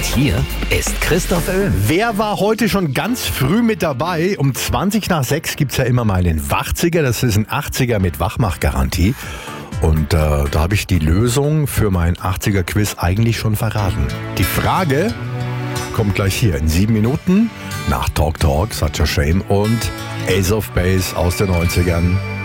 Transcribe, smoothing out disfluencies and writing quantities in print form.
hier ist Christoph Öhm. Wer war heute schon ganz früh mit dabei? Um 20 nach 6 gibt es ja immer mal den Wachziger. Das ist ein 80er mit Wachmachgarantie. Und da habe ich die Lösung für mein 80er-Quiz eigentlich schon verraten. Die Frage kommt gleich hier in 7 Minuten nach Talk Talk, Such a Shame und Ace of Base aus den 90ern.